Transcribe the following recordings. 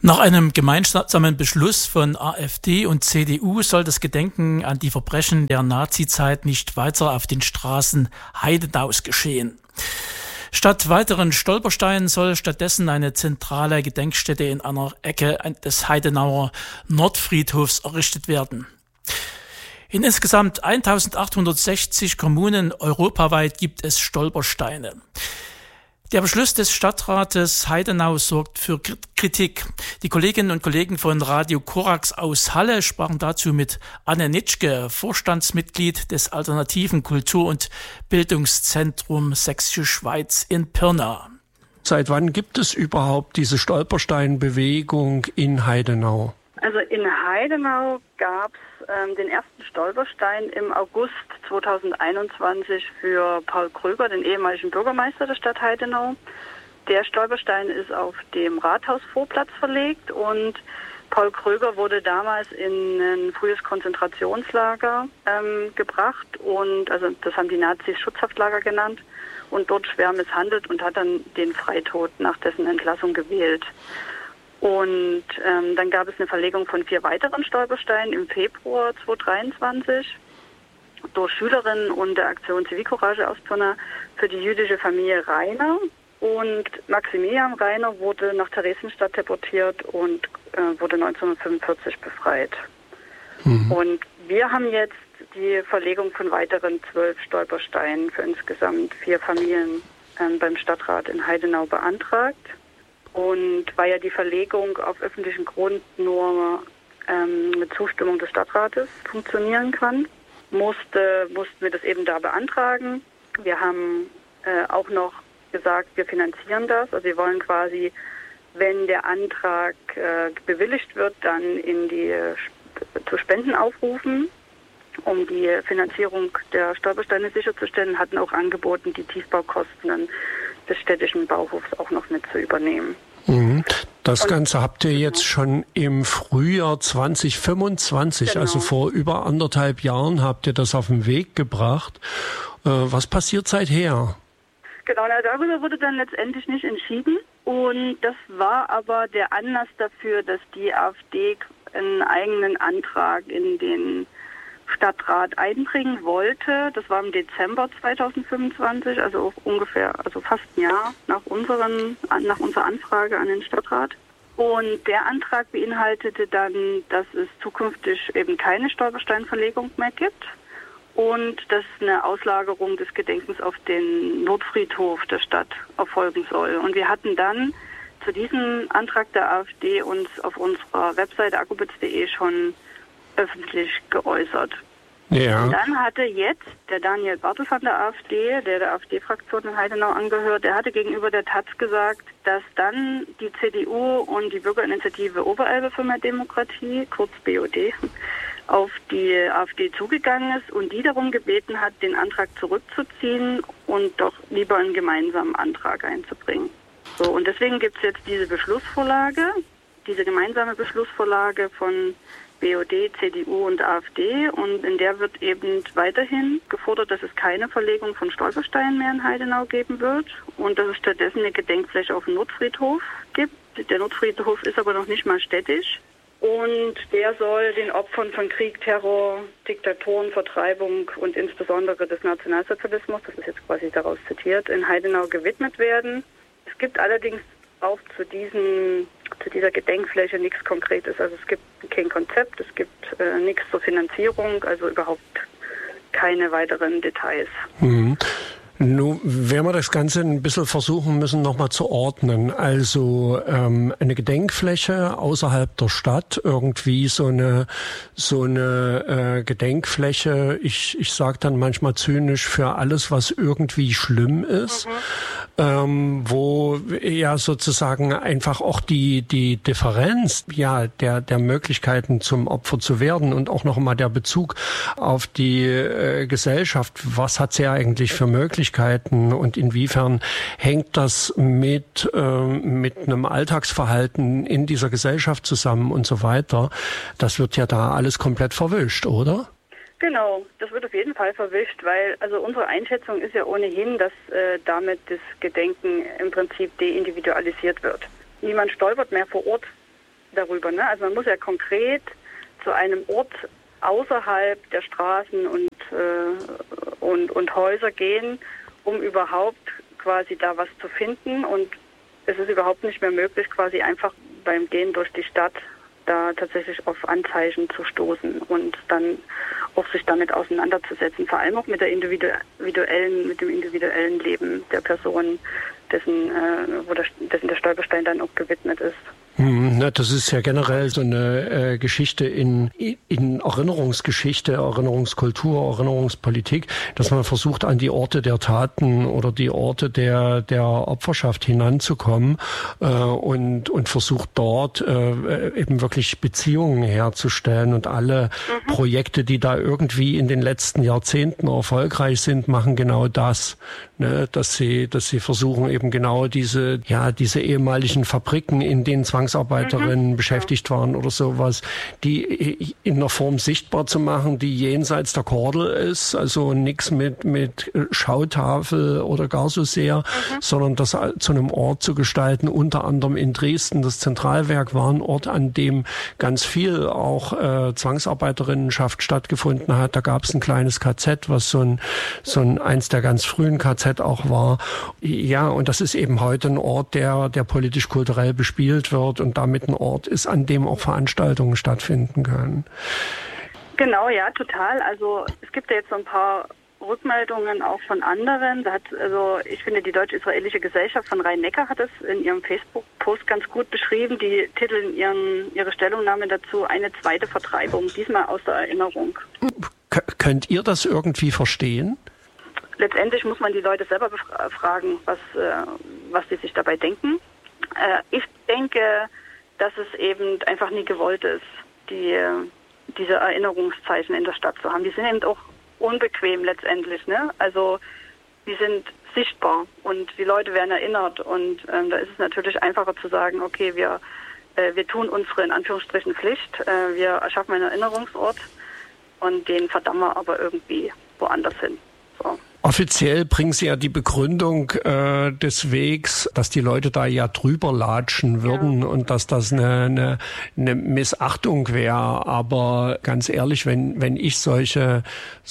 Nach einem gemeinsamen Beschluss von AfD und CDU soll das Gedenken an die Verbrechen der Nazizeit nicht weiter auf den Straßen Heidenaus geschehen. Statt weiteren Stolpersteinen soll stattdessen eine zentrale Gedenkstätte in einer Ecke des Heidenauer Nordfriedhofs errichtet werden. In insgesamt 1860 Kommunen europaweit gibt es Stolpersteine. Der Beschluss des Stadtrates Heidenau sorgt für Kritik. Die Kolleginnen und Kollegen von Radio Korax aus Halle sprachen dazu mit Anne Nitschke, Vorstandsmitglied des Alternativen Kultur- und Bildungszentrum Sächsische Schweiz in Pirna. Seit wann gibt es überhaupt diese Stolpersteinbewegung in Heidenau? Also in Heidenau gab es den ersten Stolperstein im August 2021 für Paul Kröger, den ehemaligen Bürgermeister der Stadt Heidenau. Der Stolperstein ist auf dem Rathausvorplatz verlegt und Paul Kröger wurde damals in ein frühes Konzentrationslager gebracht und also das haben die Nazis Schutzhaftlager genannt und dort schwer misshandelt und hat dann den Freitod nach dessen Entlassung gewählt. Und dann gab es eine Verlegung von 4 weiteren Stolpersteinen im Februar 2023 durch Schülerinnen und der Aktion Zivilcourage aus Pirna für die jüdische Familie Rainer. Und Maximilian Rainer wurde nach Theresienstadt deportiert und wurde 1945 befreit. Und wir haben jetzt die Verlegung von weiteren 12 Stolpersteinen für insgesamt 4 Familien beim Stadtrat in Heidenau beantragt. Und weil ja die Verlegung auf öffentlichem Grund nur mit Zustimmung des Stadtrates funktionieren kann, mussten wir das eben da beantragen. Wir haben auch noch gesagt, wir finanzieren das. Also wir wollen quasi, wenn der Antrag bewilligt wird, dann zu Spenden aufrufen, um die Finanzierung der Stolpersteine sicherzustellen, hatten auch angeboten, die Tiefbaukosten des städtischen Bauhofs auch noch mit zu übernehmen. Das Ganze habt ihr jetzt schon im Frühjahr 2025, genau. Also vor über 1,5 Jahren habt ihr das auf den Weg gebracht. Was passiert seither? Genau, darüber wurde dann letztendlich nicht entschieden und das war aber der Anlass dafür, dass die AfD einen eigenen Antrag in den Stadtrat einbringen wollte. Das war im Dezember 2025, also fast ein Jahr nach unserer Anfrage an den Stadtrat. Und der Antrag beinhaltete dann, dass es zukünftig eben keine Stolpersteinverlegung mehr gibt und dass eine Auslagerung des Gedenkens auf den Nordfriedhof der Stadt erfolgen soll. Und wir hatten dann zu diesem Antrag der AfD uns auf unserer Webseite akubitz.de schon öffentlich geäußert. Ja. Und dann hatte jetzt der Daniel Bartel von der AfD, der AfD-Fraktion in Heidenau angehört, der hatte gegenüber der Taz gesagt, dass dann die CDU und die Bürgerinitiative Oberelbe für mehr Demokratie, kurz BOD, auf die AfD zugegangen ist und die darum gebeten hat, den Antrag zurückzuziehen und doch lieber einen gemeinsamen Antrag einzubringen. So, und deswegen gibt es jetzt diese gemeinsame Beschlussvorlage von BOD, CDU und AfD und in der wird eben weiterhin gefordert, dass es keine Verlegung von Stolpersteinen mehr in Heidenau geben wird und dass es stattdessen eine Gedenkfläche auf dem Nordfriedhof gibt. Der Nordfriedhof ist aber noch nicht mal städtisch und der soll den Opfern von Krieg, Terror, Diktatoren, Vertreibung und insbesondere des Nationalsozialismus, das ist jetzt quasi daraus zitiert, in Heidenau gewidmet werden. Es gibt allerdings auch zu dieser Gedenkfläche nichts Konkretes. Also es gibt kein Konzept, es gibt nichts zur Finanzierung, also überhaupt keine weiteren Details. Nun werden wir das Ganze ein bisschen versuchen müssen, nochmal zu ordnen. Also eine Gedenkfläche außerhalb der Stadt, irgendwie so eine Gedenkfläche, ich sage dann manchmal zynisch, für alles, was irgendwie schlimm ist, wo ja sozusagen einfach auch die Differenz ja der Möglichkeiten zum Opfer zu werden und auch nochmal der Bezug auf die Gesellschaft, was hat sie eigentlich für Möglichkeiten und inwiefern hängt das mit einem Alltagsverhalten in dieser Gesellschaft zusammen und so weiter. Das wird ja da alles komplett verwischt, oder? Genau, das wird auf jeden Fall verwischt, weil also unsere Einschätzung ist ja ohnehin, dass damit das Gedenken im Prinzip deindividualisiert wird. Niemand stolpert mehr vor Ort darüber, ne? Also man muss ja konkret zu einem Ort außerhalb der Straßen und Häuser gehen, um überhaupt quasi da was zu finden. Und es ist überhaupt nicht mehr möglich, quasi einfach beim Gehen durch die Stadt da tatsächlich auf Anzeichen zu stoßen und dann auch sich damit auseinanderzusetzen, vor allem auch mit dem individuellen Leben der Person, dessen der Stolperstein dann auch gewidmet ist. Das ist ja generell so eine Geschichte in Erinnerungsgeschichte, Erinnerungskultur, Erinnerungspolitik, dass man versucht, an die Orte der Taten oder die Orte der Opferschaft hinanzukommen und versucht dort eben wirklich Beziehungen herzustellen. Und alle Projekte, die da irgendwie in den letzten Jahrzehnten erfolgreich sind, machen genau das, ne? Dass sie versuchen, eben genau diese ehemaligen Fabriken, in denen Zwangsarbeiterinnen beschäftigt waren oder sowas, die in einer Form sichtbar zu machen, die jenseits der Kordel ist, also nichts mit Schautafel oder gar so sehr, sondern das zu einem Ort zu gestalten, unter anderem in Dresden. Das Zentralwerk war ein Ort, an dem ganz viel auch Zwangsarbeiterinnenschaft stattgefunden hat. Da gab es ein kleines KZ, was so eins der ganz frühen KZ auch war. Ja, und das ist eben heute ein Ort, der politisch-kulturell bespielt wird und damit ein Ort ist, an dem auch Veranstaltungen stattfinden können. Genau, ja, total. Also es gibt ja jetzt so ein paar Rückmeldungen auch von anderen. Ich finde, die Deutsch-Israelische Gesellschaft von Rhein-Neckar hat es in ihrem Facebook-Post ganz gut beschrieben. Die titeln ihre Stellungnahme dazu eine zweite Vertreibung, diesmal aus der Erinnerung. Könnt ihr das irgendwie verstehen? Letztendlich muss man die Leute selber fragen, was sie sich dabei denken. Ich denke, dass es eben einfach nie gewollt ist, diese Erinnerungszeichen in der Stadt zu haben. Die sind eben auch unbequem letztendlich, ne? Also die sind sichtbar und die Leute werden erinnert und da ist es natürlich einfacher zu sagen, okay, wir tun unsere in Anführungsstrichen Pflicht, wir erschaffen einen Erinnerungsort und den verdammen wir aber irgendwie woanders hin. So. Offiziell bringen Sie ja die Begründung des Wegs, dass die Leute da ja drüber latschen würden und dass das eine Missachtung wäre. Aber ganz ehrlich, wenn ich solche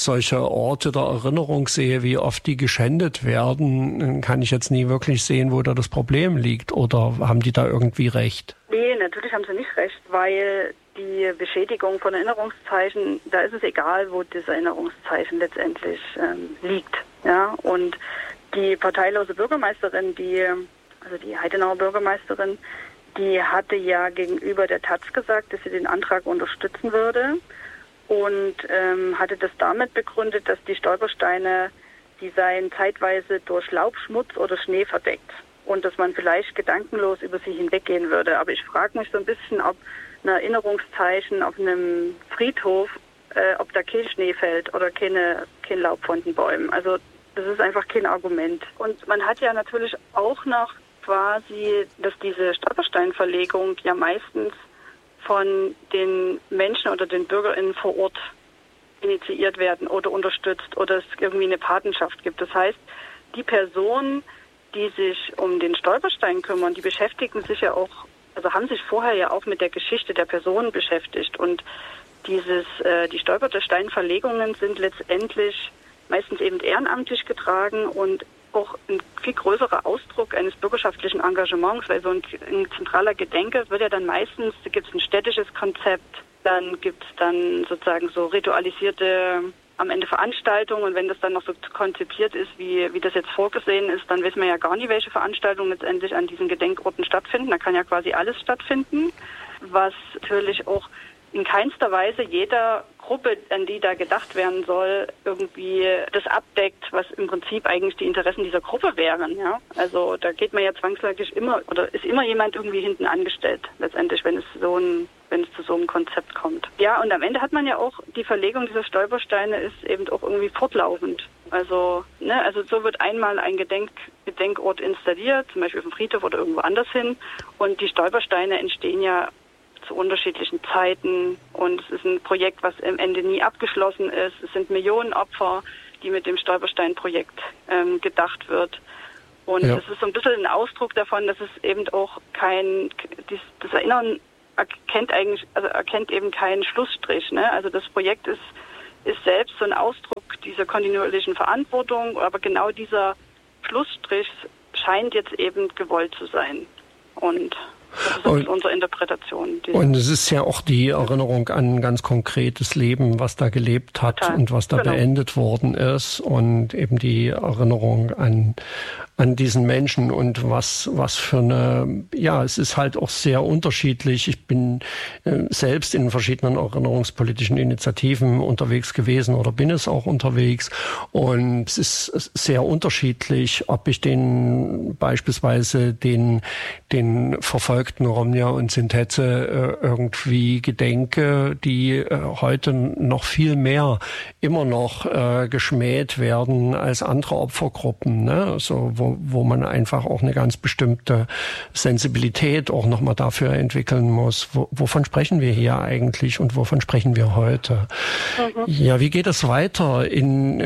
Orte der Erinnerung sehe, wie oft die geschändet werden, dann kann ich jetzt nie wirklich sehen, wo da das Problem liegt. Oder haben die da irgendwie recht? Nee, natürlich haben sie nicht recht, weil die Beschädigung von Erinnerungszeichen, da ist es egal, wo das Erinnerungszeichen letztendlich liegt. Ja, und die parteilose Bürgermeisterin, die Heidenauer Bürgermeisterin, die hatte ja gegenüber der taz gesagt, dass sie den Antrag unterstützen würde und hatte das damit begründet, dass die Stolpersteine, die seien zeitweise durch Laub, Schmutz oder Schnee verdeckt und dass man vielleicht gedankenlos über sie hinweggehen würde. Aber ich frage mich so ein bisschen, ob ein Erinnerungszeichen auf einem Friedhof, ob da kein Schnee fällt oder kein Laub von den Bäumen. Also das ist einfach kein Argument. Und man hat ja natürlich auch noch quasi, dass diese Stolpersteinverlegung ja meistens von den Menschen oder den BürgerInnen vor Ort initiiert werden oder unterstützt oder es irgendwie eine Patenschaft gibt. Das heißt, die Personen, die sich um den Stolperstein kümmern, die beschäftigen sich ja auch, also haben sich vorher ja auch mit der Geschichte der Personen beschäftigt und die Stolpersteinverlegungen sind letztendlich meistens eben ehrenamtlich getragen und auch ein viel größerer Ausdruck eines bürgerschaftlichen Engagements, weil so ein zentraler Gedenke wird ja dann meistens, da gibt es ein städtisches Konzept, dann gibt es dann sozusagen so ritualisierte am Ende Veranstaltungen und wenn das dann noch so konzipiert ist, wie das jetzt vorgesehen ist, dann wissen wir ja gar nicht, welche Veranstaltungen letztendlich an diesen Gedenkorten stattfinden. Da kann ja quasi alles stattfinden, was natürlich auch in keinster Weise jeder Gruppe, an die da gedacht werden soll, irgendwie das abdeckt, was im Prinzip eigentlich die Interessen dieser Gruppe wären. Ja? Also da geht man ja zwangsläufig immer, oder ist immer jemand irgendwie hinten angestellt, letztendlich, wenn es zu so einem Konzept kommt. Ja, und am Ende hat man ja auch, die Verlegung dieser Stolpersteine ist eben auch irgendwie fortlaufend. Also so wird einmal ein Gedenkort installiert, zum Beispiel auf dem Friedhof oder irgendwo anders hin, und die Stolpersteine entstehen ja zu unterschiedlichen Zeiten und es ist ein Projekt, was am Ende nie abgeschlossen ist. Es sind Millionen Opfer, die mit dem Stolperstein-Projekt gedacht wird. Und es ist so ein bisschen ein Ausdruck davon, dass es eben auch das Erinnern erkennt eben keinen Schlussstrich. Ne? Also das Projekt ist selbst so ein Ausdruck dieser kontinuierlichen Verantwortung, aber genau dieser Schlussstrich scheint jetzt eben gewollt zu sein. Und das ist unsere Interpretation. Und es ist ja auch die Erinnerung an ein ganz konkretes Leben, was da gelebt hat und was da beendet worden ist, und eben die Erinnerung an diesen Menschen und was für eine, ja, es ist halt auch sehr unterschiedlich. Ich bin selbst in verschiedenen erinnerungspolitischen Initiativen unterwegs gewesen oder bin es auch unterwegs, und es ist sehr unterschiedlich, ob ich beispielsweise den verfolgten Romja und Sinthetze irgendwie gedenke, die heute noch viel mehr immer noch geschmäht werden als andere Opfergruppen, ne? Also wo man einfach auch eine ganz bestimmte Sensibilität auch nochmal dafür entwickeln muss. Wovon sprechen wir hier eigentlich und wovon sprechen wir heute? Mhm. Ja, wie geht es weiter in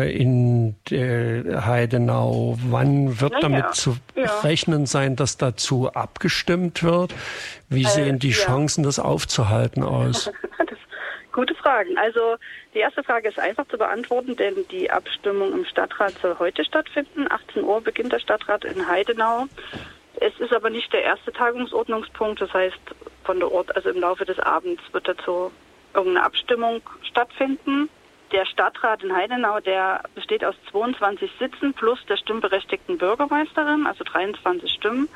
Heidenau? Wann wird damit zu rechnen sein, dass dazu abgestimmt wird? Wie sehen die Chancen, das aufzuhalten, aus? Gute Fragen. Also die erste Frage ist einfach zu beantworten, denn die Abstimmung im Stadtrat soll heute stattfinden. 18 Uhr beginnt der Stadtrat in Heidenau. Es ist aber nicht der erste Tagungsordnungspunkt. Das heißt, also im Laufe des Abends wird dazu irgendeine Abstimmung stattfinden. Der Stadtrat in Heidenau, der besteht aus 22 Sitzen plus der stimmberechtigten Bürgermeisterin, also 23 Stimmen.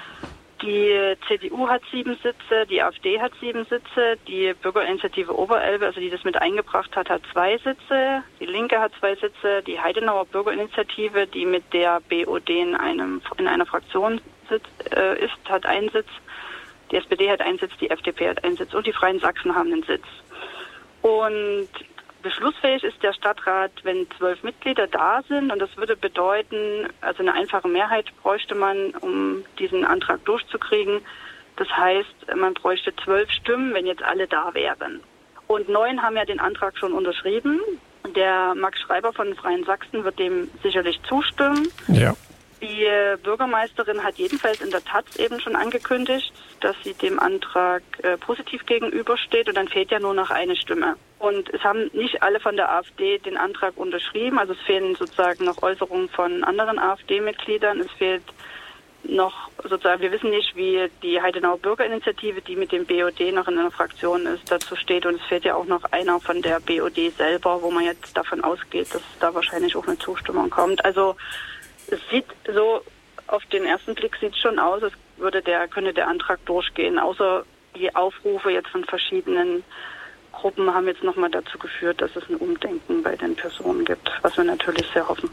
Die CDU hat 7 Sitze, die AfD hat 7 Sitze, die Bürgerinitiative Oberelbe, also die das mit eingebracht hat, 2 Sitze, die Linke hat 2 Sitze, die Heidenauer Bürgerinitiative, die mit der BOD in einer Fraktion ist, hat 1 Sitz, die SPD hat 1 Sitz, die FDP hat 1 Sitz und die Freien Sachsen haben einen Sitz. Und beschlussfähig ist der Stadtrat, wenn 12 Mitglieder da sind, und das würde bedeuten, also eine einfache Mehrheit bräuchte man, um diesen Antrag durchzukriegen. Das heißt, man bräuchte 12 Stimmen, wenn jetzt alle da wären. Und 9 haben ja den Antrag schon unterschrieben. Der Max Schreiber von den Freien Sachsen wird dem sicherlich zustimmen. Ja. Die Bürgermeisterin hat jedenfalls in der Taz eben schon angekündigt, dass sie dem Antrag positiv gegenübersteht, und dann fehlt ja nur noch eine Stimme. Und es haben nicht alle von der AfD den Antrag unterschrieben, also es fehlen sozusagen noch Äußerungen von anderen AfD-Mitgliedern. Es fehlt noch sozusagen, wir wissen nicht, wie die Heidenauer Bürgerinitiative, die mit dem BOD noch in einer Fraktion ist, dazu steht, und es fehlt ja auch noch einer von der BOD selber, wo man jetzt davon ausgeht, dass da wahrscheinlich auch eine Zustimmung kommt. Also es sieht so, auf den ersten Blick sieht es schon aus, als könnte der Antrag durchgehen, außer die Aufrufe jetzt von verschiedenen Gruppen haben jetzt nochmal dazu geführt, dass es ein Umdenken bei den Personen gibt, was wir natürlich sehr hoffen.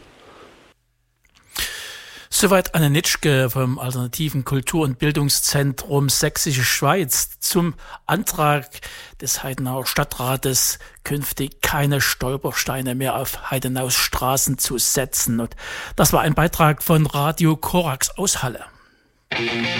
Soweit Anne Nitschke vom Alternativen Kultur- und Bildungszentrum Sächsische Schweiz zum Antrag des Heidenauer Stadtrates, künftig keine Stolpersteine mehr auf Heidenaus Straßen zu setzen. Und das war ein Beitrag von Radio Korax aus Halle.